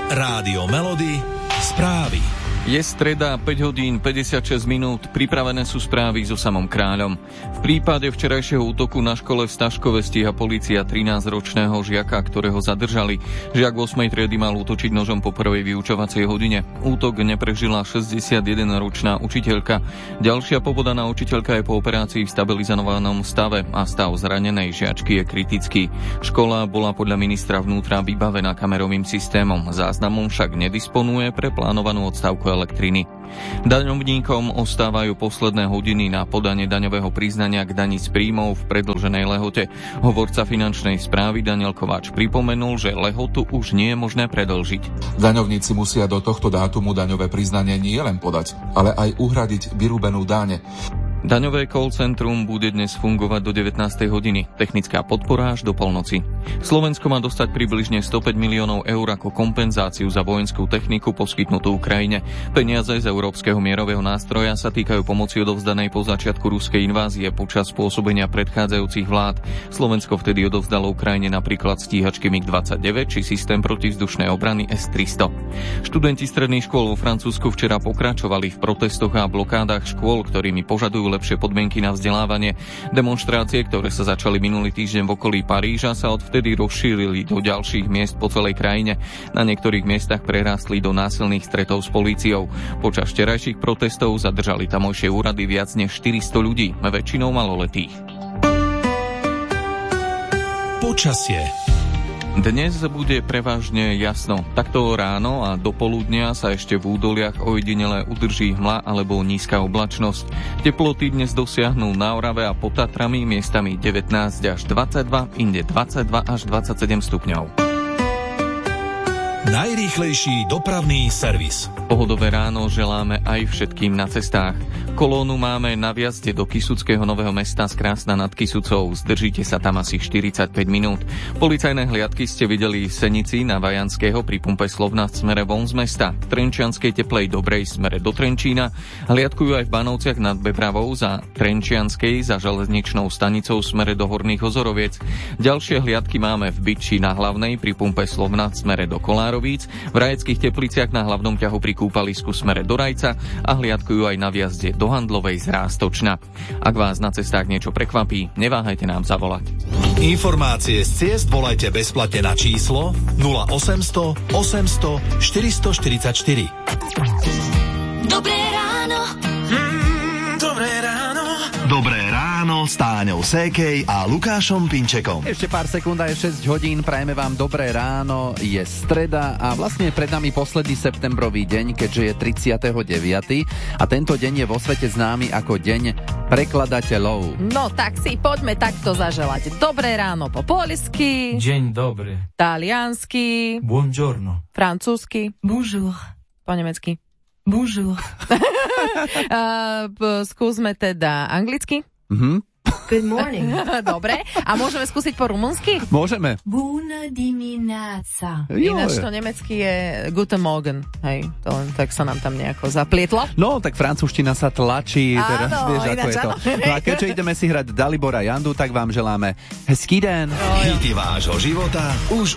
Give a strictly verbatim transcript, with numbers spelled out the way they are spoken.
Rádio Melody, správy. Je streda, päť hodín päťdesiatšesť minút, pripravené sú správy so samom Kráľom. V prípade včerajšieho útoku na škole v Staškove stíha polícia trinásťročného žiaka, ktorého zadržali. Žiak ôsmej triedy mal útočiť nožom po prvej vyučovacej hodine. Útok neprežila šesťdesiatjedenročná učiteľka. Ďalšia pobodaná učiteľka je po operácii v stabilizovanom stave a stav zranenej žiačky je kritický. Škola bola podľa ministra vnútra vybavená kamerovým systémom. Záznamom však nedisponuje pre plánovanú odstávku elektriny. Daňovníkom ostávajú posledné hodiny na podanie daňového priznania k dani z príjmov v predĺženej lehote. Hovorca finančnej správy Daniel Kováč pripomenul, že lehotu už nie je možné predĺžiť. Daňovníci musia do tohto dátumu daňové priznanie nie len podať, ale aj uhradiť vyrúbenú daň. Daňové call centrum bude dnes fungovať do devätnástej hodiny. Technická podpora až do polnoci. Slovensko má dostať približne stopäť miliónov eur ako kompenzáciu za vojenskú techniku poskytnutú Ukrajine. Peniaze z Európskeho mierového nástroja sa týkajú pomoci odovzdanej po začiatku ruskej invázie počas pôsobenia predchádzajúcich vlád. Slovensko vtedy odovzdalo Ukrajine napríklad stíhačky mig dvadsaťdeväť či systém protivzdušnej obrany es tristo. Študenti stredných škôl vo Francúzsku včera pokračovali v protestoch a blokádach škôl, ktorými požadujú lepšie podmienky na vzdelávanie. Demonštrácie, ktoré sa začali minulý týždeň v okolí Paríža, sa odvtedy rozšírili do ďalších miest po celej krajine. Na niektorých miestach prerástli do násilných stretov s políciou. Počas včerajších protestov zadržali tamojšie úrady viac než štyristo ľudí, väčšinou maloletých. Počasie. Dnes bude prevažne jasno. Takto ráno a do poludnia sa ešte v údoliach ojedinele udrží hmla alebo nízka oblačnosť. Teploty dnes dosiahnu na Orave a pod Tatrami miestami devätnásť až dvadsaťdva, inde dvadsaťdva až dvadsaťsedem stupňov. Najrýchlejší dopravný servis. Pohodové ráno želáme aj všetkým na cestách. Kolónu máme na vjazde do Kysuckého Nového Mesta z Krásna nad Kysucou. Zdržíte sa tam asi štyridsaťpäť minút. Policajné hliadky ste videli v Senici na Vajanského pri pumpe Slovna v smere von z mesta. V Trenčianskej Teplej Dobrej smere do Trenčína. Hliadkujú aj v Banovciach nad Bebravou za Trenčianskej za železničnou stanicou v smere do Horných Ozoroviec. Ďalšie hliadky máme v Bytči na Hlavnej pri pumpe Slovna v smere do Kolárov, v Rajeckých Tepliciach na hlavnom ťahu pri kúpalisku smere do Rajca a hliadkujú aj na vjazde do Handlovej z Ráztočna. Ak vás na cestách niečo prekvapí, neváhajte nám zavolať. Informácie z ciest volajte bezplatne na číslo nula osemsto osemsto štyristoštyridsaťštyri. Dobré ráno. Mm, dobré ráno. Dobré ráno s Táňou Sékej a Lukášom Pinčekom. Ešte pár sekúnd a je šesť hodín, prajeme vám dobré ráno, je streda a vlastne pred nami posledný septembrový deň, keďže je tridsiateho deviateho a tento deň je vo svete známy ako deň prekladateľov. No tak si poďme takto zaželať. Dobré ráno po poľsky, Dzień dobry, taliansky, buongiorno, francúzsky, Bonjour. po nemecky. Bonjour. uh, p- skúsme teda anglicky. Mhm. Good morning. Dobre. A môžeme skúsiť po rumunsky? Môžeme. Bună dimineața. Ináč to nemecky je Guten Morgen. Hej, to len tak sa nám tam nejako zaplietlo. No, tak francúzština sa tlačí. Áno, teraz, vieš, ako ináč je to. áno. No a keďže ideme si hrať Dalibora Jandu, tak vám želáme hezký den. Hity vášho života už